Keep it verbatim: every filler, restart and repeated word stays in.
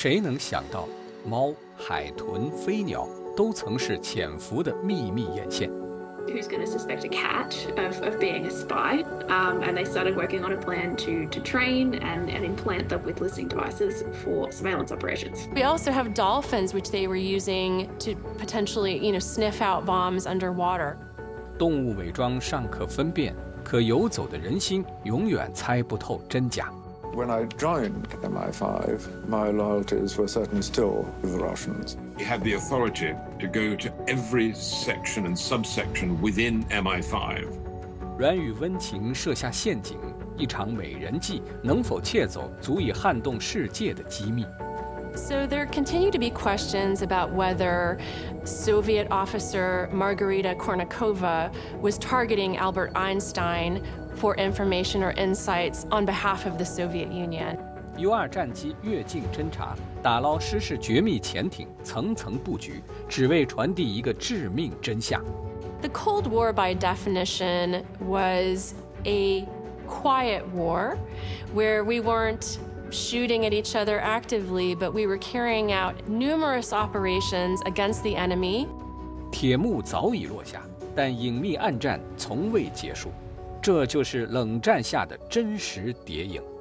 谁能想到，猫、海豚、飞鸟都曾是潜伏的秘密眼线。 Who's going to suspect a cat of, of being a spy? Um, and they started working on a plan to, to train and, and implant them with listening devices for surveillance operations. We also have dolphins, which they were using to potentially, you know, sniff out bombs underwater. 动物伪装尚可分辨，可游走的人心永远猜不透真假。 When I joined M I five, my loyalties were certainly still with the Russians. He had the authority to go to every section and subsection within M I five. 阮与温情设下陷阱，一场美人计能否窃走足以撼动世界的机密？ So there continue to be questions about whether Soviet officer Margarita Kornikova was targeting Albert Einstein for information or insights on behalf of the Soviet Union. U 二战机越境侦察，打捞失事绝密潜艇，层层布局，只为传递一个致命真相。 The Cold War, by definition, was a quiet war, where we weren't shooting at each other actively, but we were carrying out numerous operations against the enemy. 铁幕早已落下，但隐秘暗战从未结束，这就是冷战下的真实谍影。